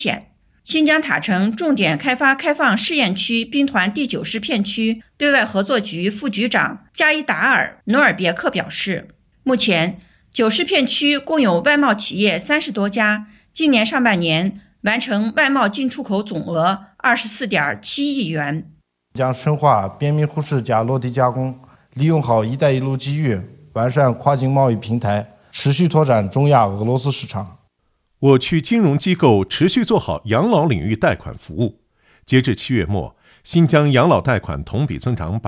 新疆塔城重点开发开放试验区兵团第90片区对外合作局副局长加伊达尔·努尔别克表示，目前90片区共有外贸企业30多家，今年上半年完成外贸进出口总额24.7亿元。 将深化边民互市加落地加工，利用好“一带一路”机遇，完善跨境贸易平台，持续拓展中亚俄罗斯市场。 我区金融机构持续做好养老领域贷款服务。截至7月末，新疆养老贷款同比增长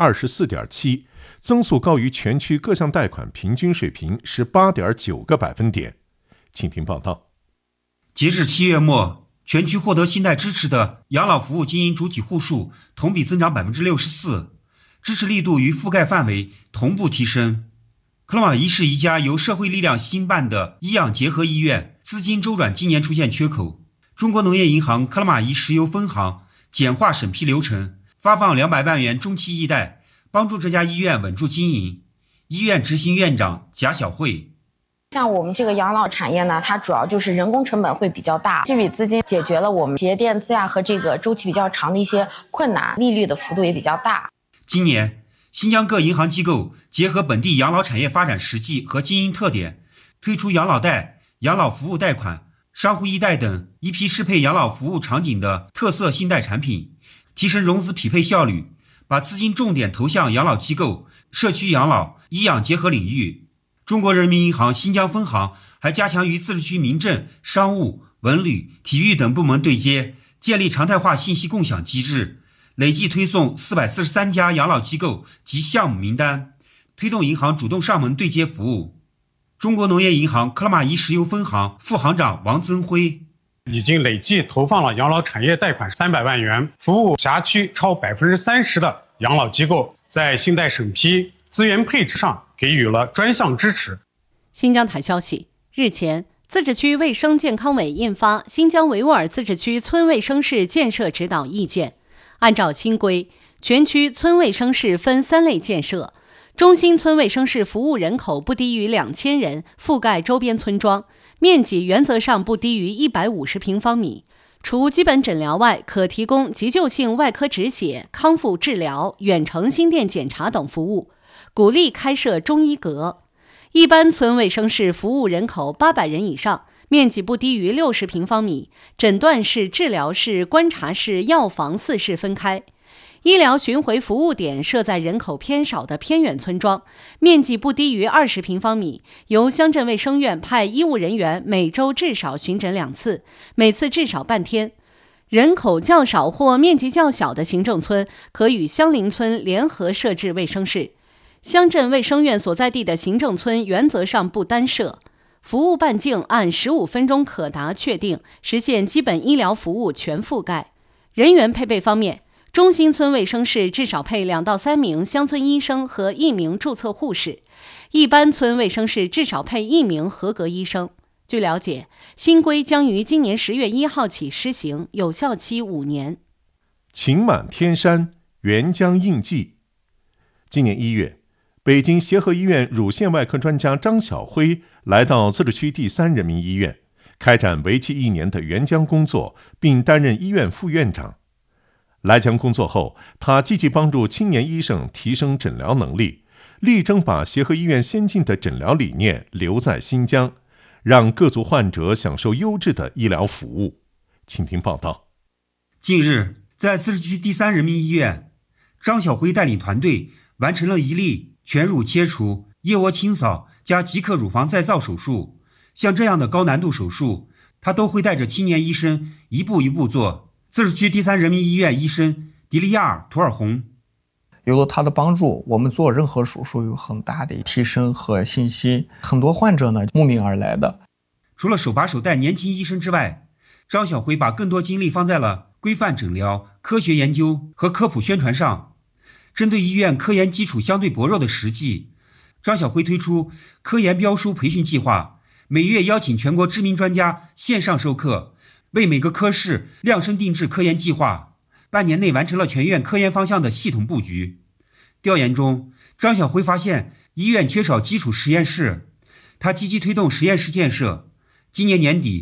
24.7%， 增速高于全区各项贷款平均水平 18.9个百分点。请听报道。 截至7月末，全区获得信贷支持的养老服务经营主体户数同比增长 64%， 支持力度与覆盖范围同步提升。克拉玛依是一家由社会力量兴办的医养结合医院，资金周转今年出现缺口。中国农业银行克拉玛依石油分行简化审批流程，发放200万元中期易贷，帮助这家医院稳住经营。医院执行院长贾晓慧： 像我们这个养老产业呢，它主要就是人工成本会比较大，这笔资金解决了我们企业垫资和这个周期比较长的一些困难，利率的幅度也比较大。 今年新疆各银行机构结合本地养老产业发展实际和经营特点，推出养老贷、养老服务贷款、商户易贷等一批适配养老服务场景的特色信贷产品，提升融资匹配效率，把资金重点投向养老机构、社区养老、医养结合领域。中国人民银行新疆分行还加强与自治区民政、商务、文旅、体育等部门对接，建立常态化信息共享机制，累计推送443家养老机构及项目名单，推动银行主动上门对接服务。中国农业银行克拉玛依石油分行副行长王增辉： 已经累计投放了养老产业贷款300万元，服务辖区超 30% 的养老机构，在信贷审批、资源配置上给予了专项支持。 新疆台消息，日前，自治区卫生健康委印发《新疆维吾尔自治区村卫生室建设指导意见》。按照新规，全区村卫生室分3类建设，中心村卫生室服务人口不低于2000人，覆盖周边村庄，面积原则上不低于150平方米。除基本诊疗外，可提供急救性外科止血、康复治疗、远程心电检查等服务，鼓励开设中医阁。一般村卫生室服务人口800人以上，面积不低于60平方米，诊断室、治疗室、观察室、药房4室分开。医疗巡回服务点设在人口偏少的偏远村庄，面积不低于20平方米，由乡镇卫生院派医务人员每周至少巡诊2次，每次至少半天。人口较少或面积较小的行政村，可与相邻村联合设置卫生室。乡镇卫生院所在地的行政村原则上不单设。服务半径按15分钟可达确定，实现基本医疗服务全覆盖。人员配备方面，中心村卫生室至少配2到3名乡村医生和1名注册护士，一般村卫生室至少配1名合格医生。据了解，新规将于今年10月1号起施行，有效期5年。 晴满天山，沅江映迹。今年1月，北京协和医院乳腺外科专家张晓辉来到自治区第3人民医院，开展为期1年的援疆工作，并担任医院副院长。来疆工作后，他积极帮助青年医生提升诊疗能力，力争把协和医院先进的诊疗理念留在新疆，让各族患者享受优质的医疗服务。请听报道。 近日，在自治区第3人民医院，张晓辉带领团队完成了一例全乳切除、腋窝清扫加即刻乳房再造手术。像这样的高难度手术，他都会带着青年医生一步一步做。自治区第3人民医院医生迪利亚尔·图尔洪： 有了他的帮助，我们做任何手术有很大的提升和信心。很多患者呢慕名而来的。 除了手把手带年轻医生之外，张晓辉把更多精力放在了规范诊疗、科学研究和科普宣传上。针对医院科研基础相对薄弱的实际，张晓辉推出科研标书培训计划，每月邀请全国知名专家线上授课，为每个科室量身定制科研计划，半年内完成了全院科研方向的系统布局。调研中，张晓辉发现医院缺少基础实验室，他积极推动实验室建设。今年年底，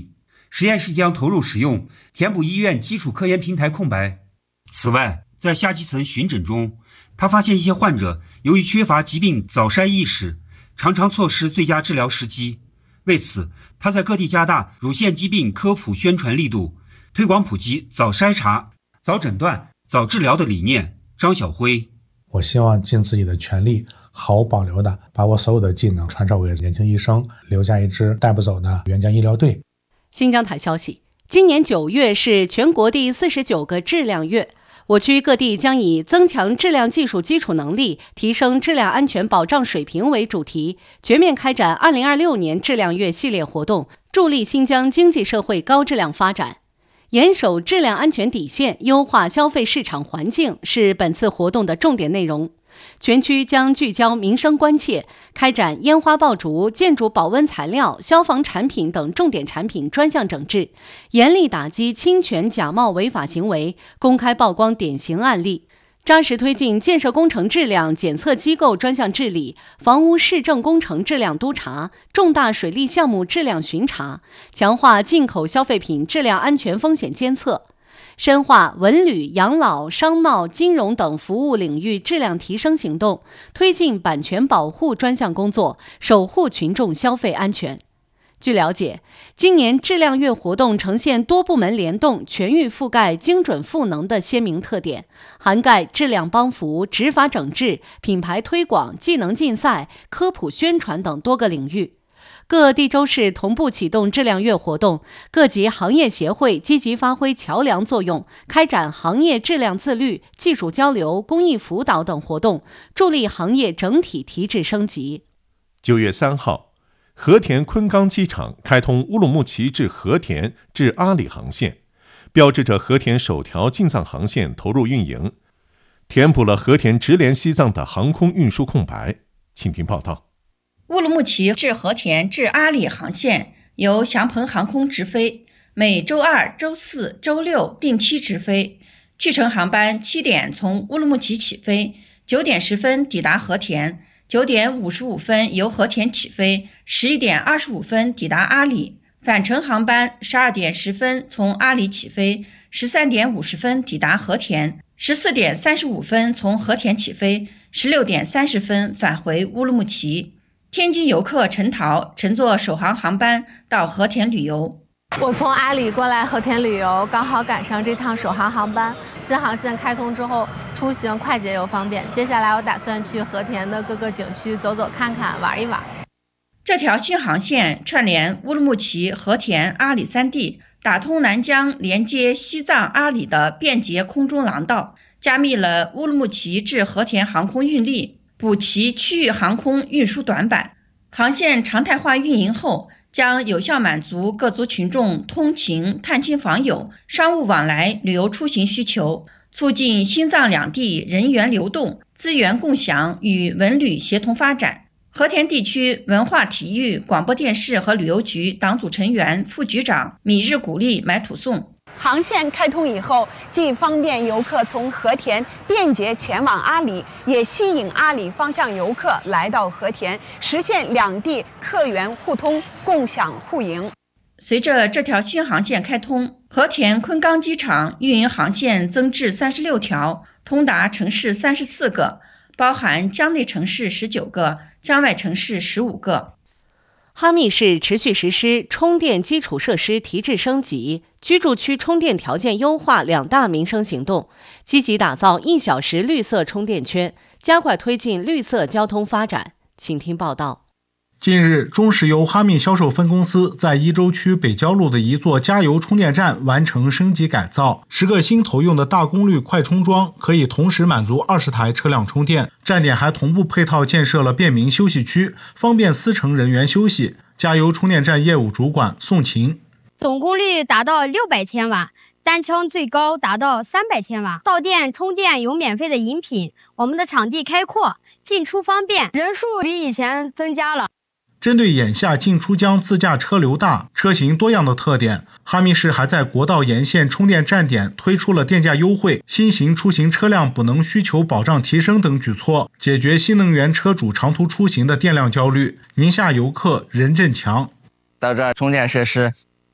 实验室将投入使用，填补医院基础科研平台空白。此外，在下基层巡诊中，他发现一些患者由于缺乏疾病早筛意识，常常错失最佳治疗时机。为此，他在各地加大乳腺疾病科普宣传力度，推广普及早筛查、早诊断、早治疗的理念。张晓辉， 我希望尽自己的全力，毫无保留的把我所有的技能传授给年轻医生，留下一支带不走的援疆医疗队。 新疆台消息，今年9月是全国第49个质量月，我区各地将以增强质量技术基础能力，提升质量安全保障水平为主题，全面开展2026年质量月系列活动，助力新疆经济社会高质量发展。严守质量安全底线，优化消费市场环境是本次活动的重点内容。全区将聚焦民生关切，开展烟花爆竹、建筑保温材料、消防产品等重点产品专项整治，严厉打击侵权假冒违法行为，公开曝光典型案例，扎实推进建设工程质量检测机构专项治理、房屋市政工程质量督查、重大水利项目质量巡查，强化进口消费品质量安全风险监测，深化文旅、养老、商贸、金融等服务领域质量提升行动，推进版权保护专项工作，守护群众消费安全。据了解，今年质量月活动呈现多部门联动、全域覆盖、精准赋能的鲜明特点，涵盖质量帮扶、执法整治、品牌推广、技能竞赛、科普宣传等多个领域。各地州市同步启动质量月活动，各级行业协会积极发挥桥梁作用，开展行业质量自律、技术交流、公益辅导等活动，助力行业整体提质升级。 9月3号，和田昆冈机场开通乌鲁木齐至和田至阿里航线，标志着和田首条进藏航线投入运营，填补了和田直连西藏的航空运输空白。请听报道。 乌鲁木齐至和田至阿里航线由祥鹏航空直飞，每周2、周4、周6定期直飞。去程航班7点从乌鲁木齐起飞，9点10分抵达和田，9点55分由和田起飞，11点25分抵达阿里。返程航班12点10分从阿里起飞，13点50分抵达和田，14点35分从和田起飞，16点30分返回乌鲁木齐。天津游客陈桃乘坐首航航班到和田旅游。 我从阿里过来和田旅游，刚好赶上这趟首航航班。新航线开通之后，出行快捷又方便。接下来我打算去和田的各个景区走走看看，玩一玩。 这条新航线串联乌鲁木齐、和田、阿里3地，打通南疆连接西藏、阿里的便捷空中廊道，加密了乌鲁木齐至和田航空运力，补齐区域航空运输短板。航线常态化运营后，将有效满足各族群众通勤、探亲访友、商务往来、旅游出行需求，促进新藏两地人员流动、资源共享与文旅协同发展。和田地区文化体育广播电视和旅游局党组成员、副局长米日鼓励买土送。 航线开通以后，既方便游客从和田便捷前往阿里，也吸引阿里方向游客来到和田，实现两地客源互通、共享互赢。 随着这条新航线开通，和田昆冈机场运营航线增至36条，通达城市34个，包含疆内城市19个，疆外城市15个。 哈密市持续实施充电基础设施提质升级、居住区充电条件优化2大民生行动，积极打造1小时绿色充电圈，加快推进绿色交通发展。请听报道。 近日，中石油哈密销售分公司在伊州区北郊路的一座加油充电站完成升级改造，10个新投用的大功率快充桩可以同时满足20台车辆充电。站点还同步配套建设了便民休息区，方便司乘人员休息。加油充电站业务主管宋琴， 总功率达到600千瓦，单枪最高达到300千瓦。到店充电有免费的饮品，我们的场地开阔，进出方便，人数比以前增加了。 针对眼下进出疆自驾车流大、车型多样的特点，哈密市还在国道沿线充电站点推出了电价优惠、新型出行车辆补能需求保障提升等举措，解决新能源车主长途出行的电量焦虑。宁夏游客任振强， 到这儿充电设施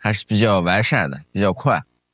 还是比较完善的，比较快。